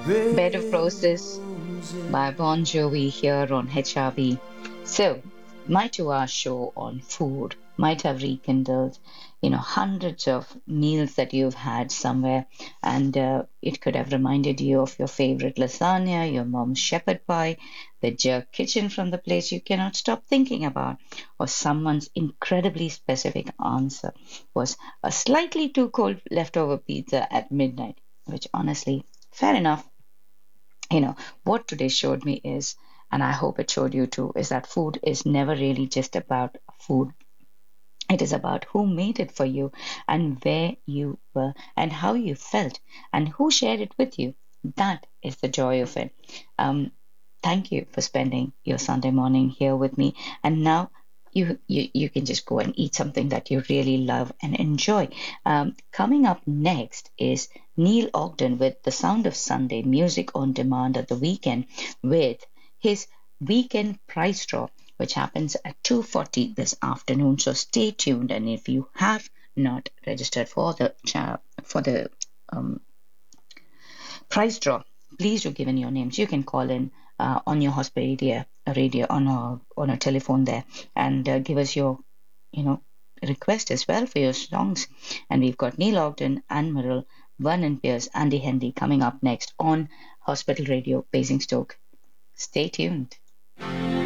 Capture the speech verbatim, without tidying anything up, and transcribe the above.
Bed of Roses by Bon Jovi here on H R B. So, my two-hour show on food might have rekindled, you know, hundreds of meals that you've had somewhere, and uh, it could have reminded you of your favorite lasagna, your mom's shepherd pie, the jerk kitchen from the place you cannot stop thinking about, or someone's incredibly specific answer was a slightly too cold leftover pizza at midnight, which honestly, fair enough. You know, what today showed me is, and I hope it showed you too, is that food is never really just about food. It is about who made it for you and where you were and how you felt and who shared it with you. That is the joy of it. Um, thank you for spending your Sunday morning here with me. And now you, you you can just go and eat something that you really love and enjoy. Um, coming up next is Neil Ogden with The Sound of Sunday, music on demand at the weekend with his weekend prize draw, which happens at two forty this afternoon. So stay tuned, and if you have not registered for the cha- for the um, prize draw, please do give in your names. You can call in uh, on your hospital radio, radio on a on a telephone there, and uh, give us your, you know, request as well for your songs. And we've got Neil Ogden, Anne Murrell, Vernon Pierce, Andy Hendy coming up next on Hospital Radio Basingstoke. Stay tuned.